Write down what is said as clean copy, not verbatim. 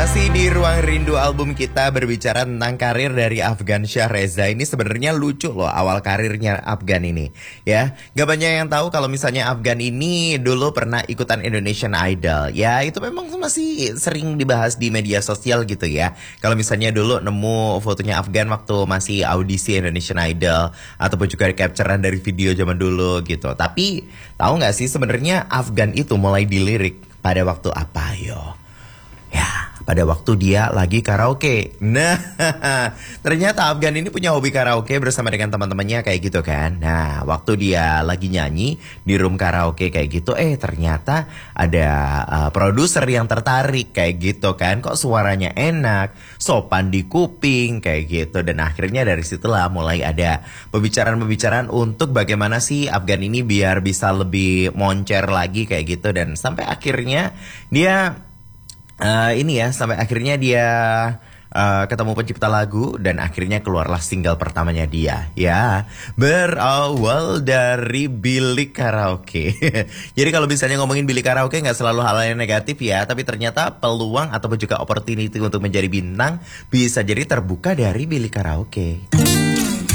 Masih di Ruang Rindu album kita berbicara tentang karir dari Afgan Syah Reza. Ini sebenarnya lucu loh awal karirnya Afgan ini. Ya, gak banyak yang tahu kalau misalnya Afgan ini dulu pernah ikutan Indonesian Idol. Ya, itu memang masih sering dibahas di media sosial gitu ya. Kalau misalnya dulu nemu fotonya Afgan waktu masih audisi Indonesian Idol, ataupun juga capturean dari video zaman dulu gitu. Tapi tahu gak sih sebenarnya Afgan itu mulai dilirik pada waktu apa yo? Ya, pada waktu dia lagi karaoke. Nah, ternyata Afgan ini punya hobi karaoke bersama dengan teman-temannya kayak gitu kan. Nah, waktu dia lagi nyanyi di room karaoke kayak gitu, ternyata ada produser yang tertarik kayak gitu kan. Kok suaranya enak, sopan di kuping kayak gitu. Dan akhirnya dari situlah mulai ada pembicaraan-pembicaraan untuk bagaimana sih Afgan ini biar bisa lebih moncer lagi kayak gitu. Dan sampai akhirnya dia sampai akhirnya dia ketemu pencipta lagu dan akhirnya keluarlah single pertamanya dia. Ya, berawal dari bilik karaoke. Jadi kalau misalnya ngomongin bilik karaoke nggak selalu hal yang negatif ya, tapi ternyata peluang ataupun juga opportunity untuk menjadi bintang bisa jadi terbuka dari bilik karaoke.